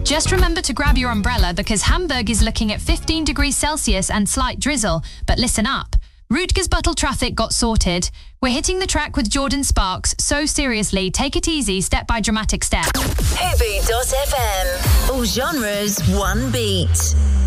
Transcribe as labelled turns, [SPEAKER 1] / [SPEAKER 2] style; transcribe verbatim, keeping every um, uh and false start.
[SPEAKER 1] Just remember to grab your umbrella because Hamburg is looking at fifteen degrees Celsius and slight drizzle. But listen up. Rutgersbüttel traffic got sorted. We're hitting the track with Jordan Sparks, so seriously, take it easy, step by dramatic step.
[SPEAKER 2] Hobu dot F M. All genres, one beat.